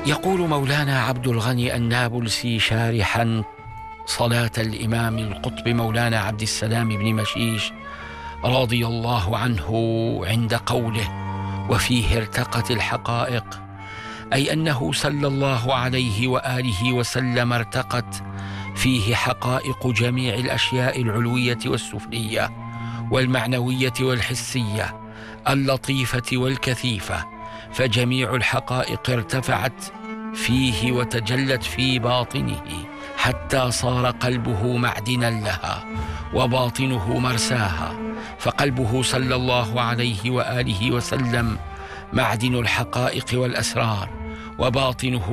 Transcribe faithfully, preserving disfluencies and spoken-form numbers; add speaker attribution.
Speaker 1: يقول مولانا عبد الغني النابلسي شارحا صلاة الإمام القطب مولانا عبد السلام بن مشيش رضي الله عنه عند قوله: وفيه ارتقت الحقائق، أي أنه صلى الله عليه وآله وسلم ارتقت فيه حقائق جميع الأشياء العلوية والسفلية والمعنوية والحسية اللطيفة والكثيفة، فجميع الحقائق ارتفعت فيه وتجلت في باطنه حتى صار قلبه معدنا لها وباطنه مرساها، فقلبه صلى الله عليه وآله وسلم معدن الحقائق والأسرار، وباطنه